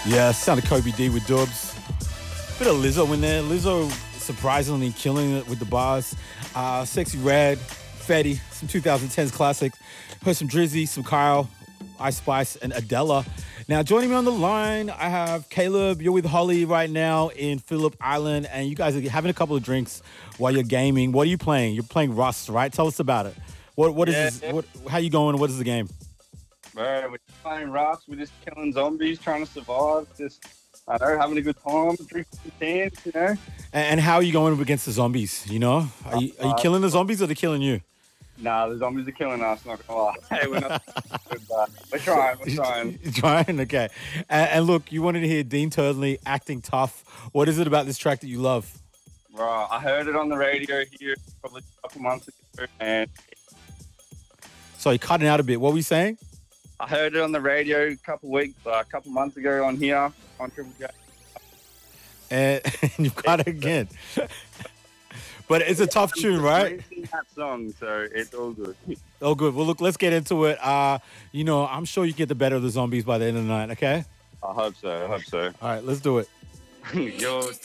Yeah, sounded Kobe D with Dubs. Bit of Lizzo in there. Lizzo surprisingly killing it with the bars. Sexy Red, Fetty, some 2010s classics. Heard some Drizzy, some Kyle, Ice Spice, and Adela. Now, joining me on the line, I have Caleb. You're with Holly right now in Phillip Island, and you guys are having a couple of drinks while you're gaming. What are you playing? You're playing Rust, right? Tell us about it. What is this? Yeah. What? How you going? What is the game? Bro, we're just playing Rust. We're just killing zombies, trying to survive. Just, I don't know, having a good time, drinking some cans, you know? And how are you going up against the zombies? You know, are you killing the zombies or they're killing you? Nah, the zombies are killing us, not gonna lie. Hey, we're not good, but we're trying. You're trying, okay. And look, you wanted to hear Dean Turdley acting tough. What is it about this track that you love? Bro, I heard it on the radio here probably a couple months ago, and So you're cutting out a bit. What were you saying? I heard it on the radio a couple months ago on here, on Triple J. And you've got it again. But it's a tough tune, right? That song, so it's all good. Oh, good. Well, look, let's get into it. I'm sure you get the better of the zombies by the end of the night, okay? I hope so. All right, let's do it. Yo,